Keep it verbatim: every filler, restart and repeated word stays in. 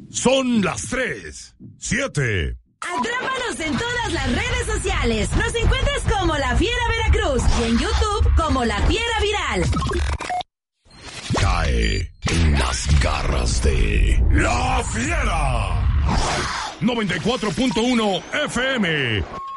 Son las tres, siete. Atrápanos en todas las redes sociales. Nos encuentras como La Fiera Veracruz y en YouTube como La Fiera Viral. Cae en las garras de La Fiera. noventa y cuatro punto uno F M.